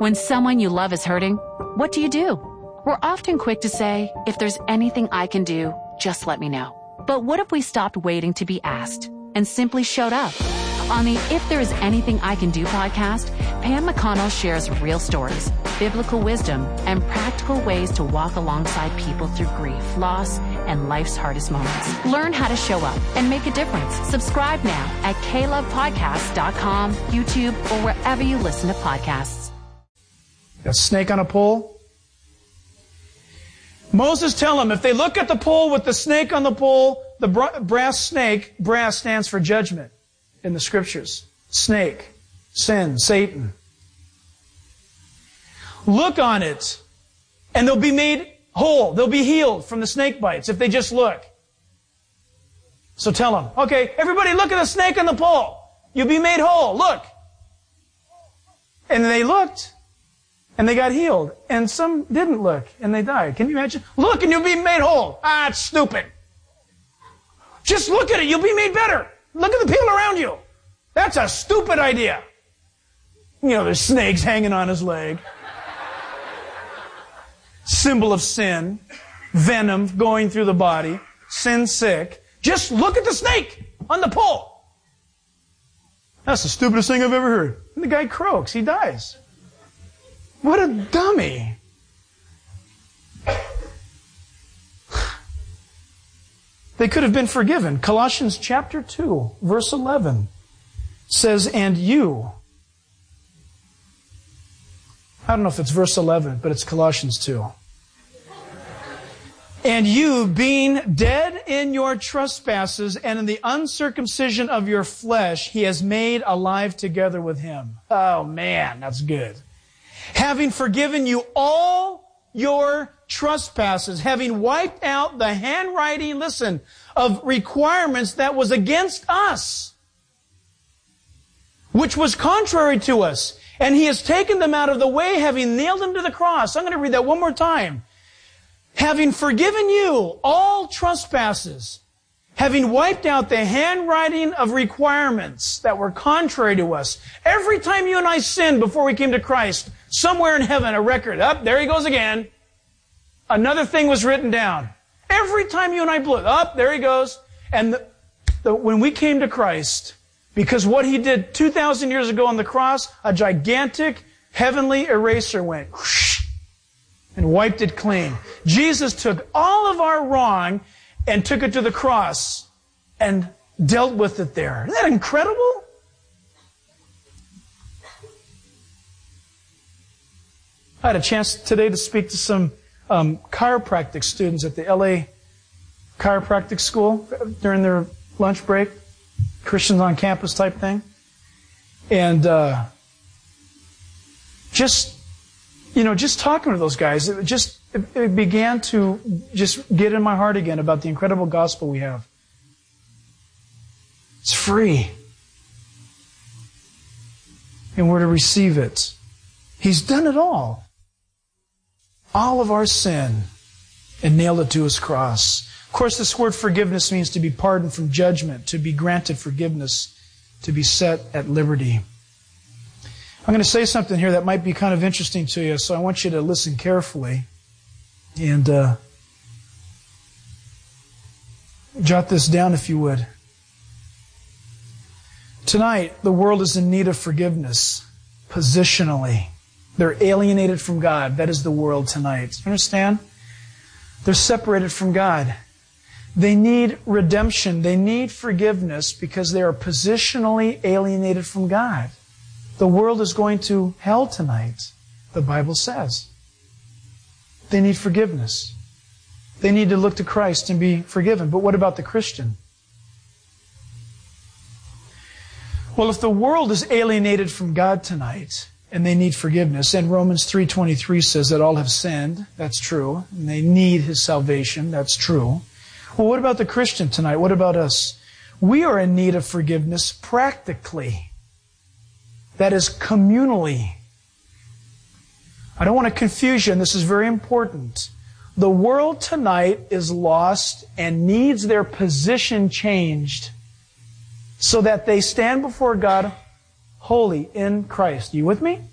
When someone you love is hurting, what do? We're often quick to say, if there's anything I can do, just let me know. But what if we stopped waiting to be asked and simply showed up? On the If There Is Anything I Can Do podcast, Pam McConnell shares real stories, biblical wisdom, and practical ways to walk alongside people through grief, loss, and life's hardest moments. Learn how to show up and make a difference. Subscribe now at KLovePodcasts.com, YouTube, or wherever you listen to podcasts. A snake on a pole? Moses tell them, if they look at the pole with the snake on the pole, the brass snake, brass stands for judgment in the scriptures. Snake, sin, Satan. Look on it, and they'll be made whole. They'll be healed from the snake bites if they just look. So tell them, okay, everybody look at the snake on the pole. You'll be made whole. Look. And they looked. And they got healed. And some didn't look, and they died. Can you imagine? Look, and you'll be made whole. Ah, it's stupid. Just look at it. You'll be made better. Look at the people around you. That's a stupid idea. You know, there's snakes hanging on his leg. Symbol of sin. Venom going through the body. Sin sick. Just look at the snake on the pole. That's the stupidest thing I've ever heard. And the guy croaks. He dies. What a dummy. They could have been forgiven. Colossians chapter 2, verse 11 says, and you. I don't know if it's verse 11, but it's Colossians 2. And you, being dead in your trespasses and in the uncircumcision of your flesh, He has made alive together with Him. Oh man, that's good. Having forgiven you all your trespasses, having wiped out the handwriting, listen, of requirements that was against us, which was contrary to us, and He has taken them out of the way, having nailed them to the cross. I'm going to read that one more time. Having forgiven you all trespasses, having wiped out the handwriting of requirements that were contrary to us. Every time you and I sinned before we came to Christ, somewhere in heaven, a record. Up, there he goes again. Another thing was written down. Every time you and I blew it, up, there he goes. And when we came to Christ, because what He did 2,000 years ago on the cross, a gigantic heavenly eraser went whoosh, and wiped it clean. Jesus took all of our wrong and took it to the cross and dealt with it there. Isn't that incredible? I had a chance today to speak to some chiropractic students at the LA Chiropractic School during their lunch break, Christians on campus type thing. And just talking to those guys, it began to just get in my heart again about the incredible gospel we have. It's free. And we're to receive it. He's done it all. All of our sin, and nailed it to His cross. Of course, this word forgiveness means to be pardoned from judgment, to be granted forgiveness, to be set at liberty. I'm going to say something here that might be kind of interesting to you, so I want you to listen carefully. And jot this down if you would. Tonight, the world is in need of forgiveness, positionally. They're alienated from God. That is the world tonight. You understand? They're separated from God. They need redemption. They need forgiveness because they are positionally alienated from God. The world is going to hell tonight, the Bible says. They need forgiveness. They need to look to Christ and be forgiven. But what about the Christian? Well, if the world is alienated from God tonight, and they need forgiveness, and Romans 3:23 says that all have sinned, that's true, and they need His salvation, that's true. Well, what about the Christian tonight? What about us? We are in need of forgiveness practically. That is communally. I don't want to confuse you, and this is very important. The world tonight is lost and needs their position changed so that they stand before God holy in Christ. You with me?